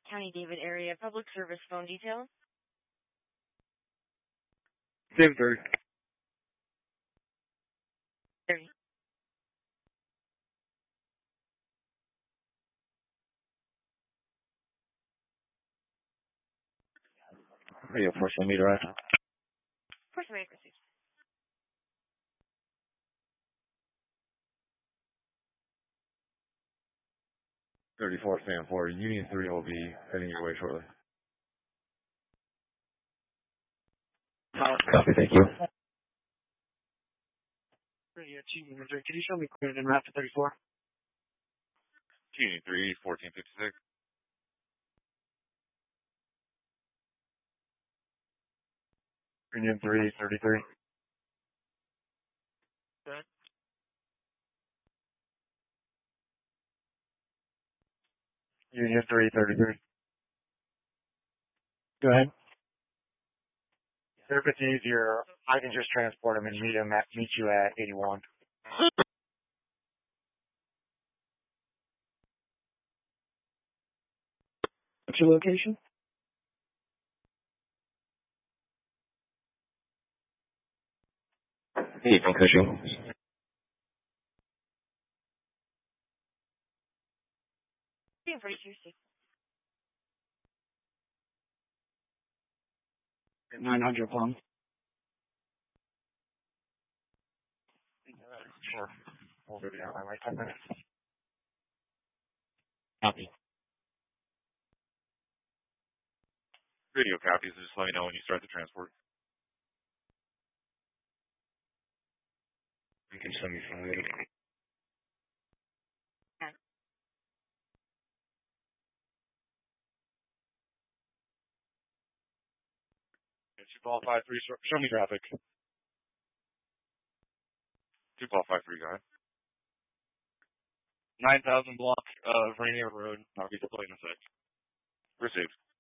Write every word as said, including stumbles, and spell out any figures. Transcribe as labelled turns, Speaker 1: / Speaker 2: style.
Speaker 1: County David area public service phone details.
Speaker 2: David thirty.
Speaker 1: thirty.
Speaker 2: Radio four seven meter right.
Speaker 1: Force away received.
Speaker 2: thirty-four Fan four. Union three will be heading your way shortly. Copy, thank you.
Speaker 3: Radio two, Union three. Could you show me cleared en route to thirty-four?
Speaker 4: Union three, fourteen fifty-six.
Speaker 2: Union three, thirty-three.
Speaker 3: Good.
Speaker 2: Union three, thirty-three.
Speaker 3: Go ahead.
Speaker 2: If it's easier, I can just transport him and meet him at, meet you at eighty-one.
Speaker 3: What's your location?
Speaker 2: Hey, from Cushing.
Speaker 1: Union forty-two, six.
Speaker 3: nine hundred plum.
Speaker 2: Sure. We'll go down by like ten minutes.
Speaker 3: Copy.
Speaker 4: Radio copies, just let me know when you start the transport.
Speaker 2: You can send me from later.
Speaker 4: two ball five three, show me traffic. two ball five three, go ahead. nine thousand block of Rainier Road, I'll be deploying in a sec. Received.